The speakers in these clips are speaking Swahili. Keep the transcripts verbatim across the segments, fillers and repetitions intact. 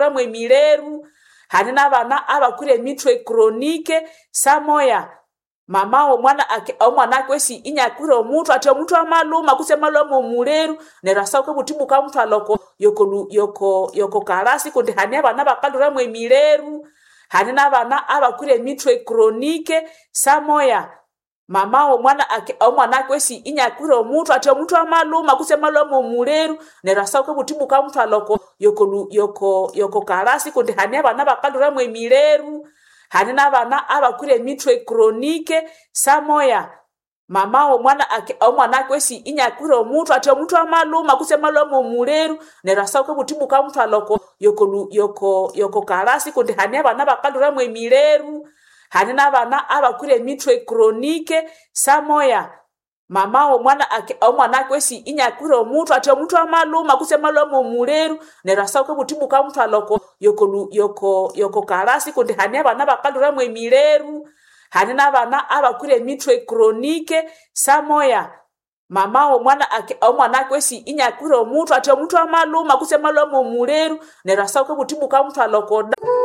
mwe mileru hanena bana abakure mitwe chronique samoya mama omwana omwana kwesi inyakure omuntu ati omuntu amaluma kusema mu muleru nerasauka kutibuka mtu aloko yoko yoko yoko karasi kundi hane bana bakandura mwe mileru hanena bana abakure mitwe chronique samoya mama omwana omwana kwesi inyakure omuntu ati omuntu amaluma kusema mu muleru nerasauka kutibuka mtu aloko yoko yoko yoko karasi kundi hane bana bakandura mwe mileru hanena bana abakure mitwe chronique samoya mama omwana omwana kwesi inyakure omuntu ati omuntu amaluma kusema mu muleru nerasauka kutibuka mtu aloko yoko yoko yoko karasi kundi hane bana bakandura mwe mileru hanena bana abakure mitwe chronique samoya mama omwana omwana kwesi inyakure omuntu ati omuntu amaluma kusema mu muleru nerasauka kutibuka mtu aloko yoko yoko yoko karasi kundi hane bana bakandura mwe mileru hanena bana abakure mitwe chronique samoya mama omwana omwana kwesi inyakure omuntu ati omuntu amaluma kusema mu muleru nerasauka kutibuka mtu aloko.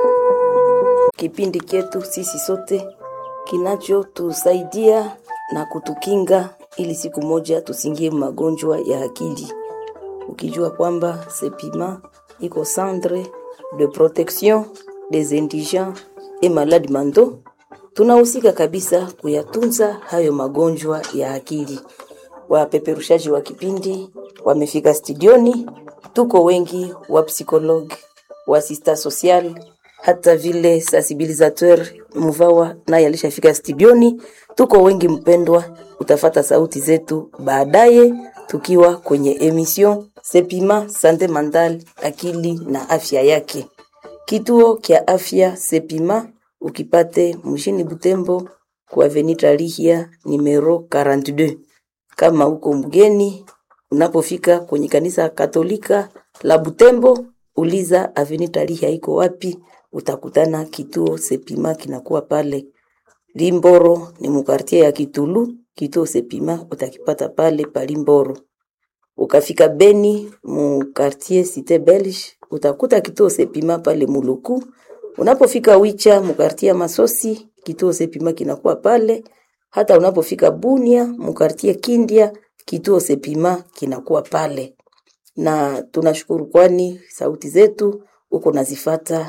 Kipindi chetu sisi sote kinacho tusaidia na kutukinga ili siku moja tusingie magonjwa ya akili. Ukijua kwamba Sepima iko centre de protection des indigents et malades mentaux, tunahusika kabisa kuyatunza hayo magonjwa ya akili. Wapeperushaji wa kipindi wamefika studioni, tuko wengi, wa psikologi, wa assistant social, hata vile sensibilisateur Muvawa naye alishafika studioni. Tuko wengi mpendwa, utafata sauti zetu baadaye tukiwa kwenye emission Sepima Sante Mental, akili na afya yake. Kituo kia afya Sepima ukipate mjini Butembo kwa Avenue Lihia numero arobaini na mbili. Kama uko mgeni unapofika kwenye kanisa Katolika la Butembo, uliza Avenue Lihia iko wapi, utakutana kituo Sepima kinakuwa pale. Limboro ni mukartie ya Kitulu, kituo Sepima utakipata pale Palimboro. Ukafika Beni mukartie Cité Belge, utakuta kituo Sepima pale Muluku. Unapofika Wicha mukartie Masosi, kituo Sepima kinakuwa pale. Hata unapofika Bunia mukartie Kindia, kituo Sepima kinakuwa pale. Na tunashukuru kwani sauti zetu uko nazifata,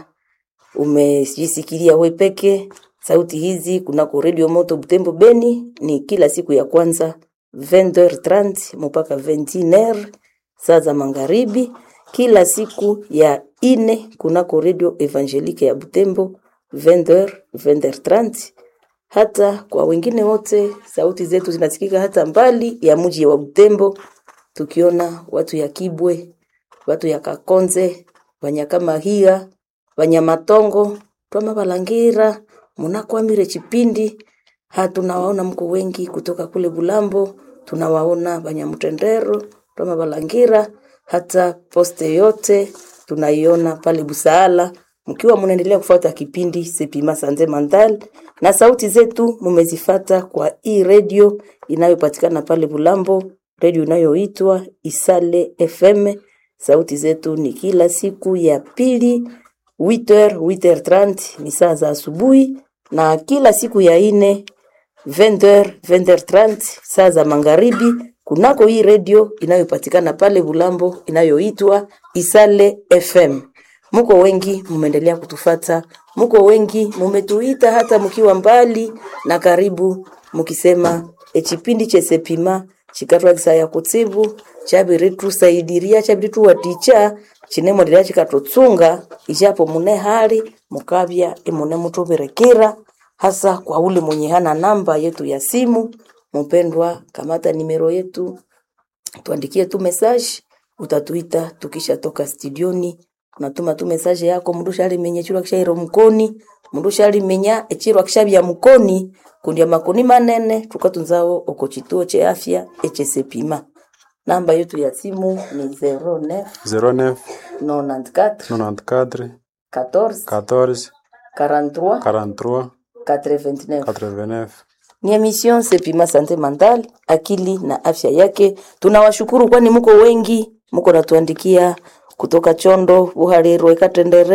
umejisikilia wewe peke. Sauti hizi kunako Radio Moto Butembo Beni ni kila siku ya kwanza vingt heures trente mpaka vingt et une heures saa za magharibi. Kila siku ya ine kunako Radio Evangelique ya Butembo vingt heures vingt heures trente. Hata kwa wengine wote sauti zetu zinasikika hata mbali ya mji wa Butembo, tukiona watu ya Kibwe, watu ya Kakonze, Wanyakamahiga, Wanyamatongo, Toma Balangira, munakwamire chipindi. Hatunawaona mko wengi kutoka kule Bulambo, tunawaona Banyamutendero, Toma Balangira, hata poste yote tunaiona pale Busaala. Mkiwa mnaendelea kufuata kipindi Sepima Sante Mental, na sauti zetu mumezifata kwa hii radio inayopatikana pale Bulambo, radio inayoitwa Isale F M. Sauti zetu ni kila siku ya pili huit heures huit heures trente ni saa za asubuhi, na kila siku ya ine vingt heures vingt heures trente saa za magharibi kunako hii radio inayopatikana pale Bulambo inayoitwa Isale F M. Muko wengi mumeendelea kutufata, muko wengi mumetuita hata mkiwa mbali na karibu, mukisema echipindi che Sepima chikatwa gisaya kutsibu chabiri tusaidiria chabiri tuwaticha chinemo ndira chikatotsunga ijapo mune hali mukabya emune mutoberekera, hasa kwa ule mwenye hana namba yetu ya simu. Mpendwa, kamata nimero yetu, tuandikie tu message, utatuita tukisha toka studioni. Unatuma tu message yako, mndusha ali menye chiro kishairo mkoni, mndusha ali menya echiro kishabya mkoni, kundi ya makoni manene tukatunzao oko chituo che afya eche Sepima. Namba yetu ya simu ni zero neuf zero neuf quatre-vingt-quatre quatre-vingt-quatre quatorze quatorze quarante-trois quarante-trois quatre-vingt-neuf. quatre-vingt-neuf. Ni emission Sepima Sante Mental, akili na afya yake. Tunawashukuru kwani mko wengi, mko natuandikia kutoka Chondo, Buhariro, Ekatendere,